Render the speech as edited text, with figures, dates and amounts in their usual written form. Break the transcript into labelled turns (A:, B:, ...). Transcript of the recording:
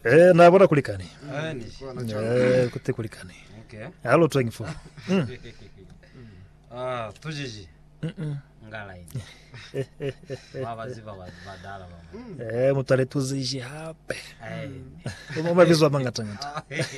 A: nabona kulikani kuti kulikani halo twingfo
B: tujiji ngala ini baba ziva badala
A: mutale tuziji hape umavizwa mangatangata